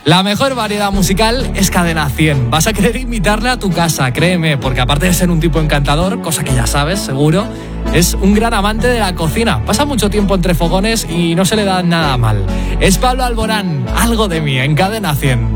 La mejor variedad musical es Cadena 100. Vas a querer invitarle a tu casa, créeme, porque aparte de ser un tipo encantador, cosa que ya sabes, seguro, es un gran amante de la cocina. Pasa mucho tiempo entre fogones y no se le da nada mal. Es Pablo Alborán, Algo de mí, en Cadena 100.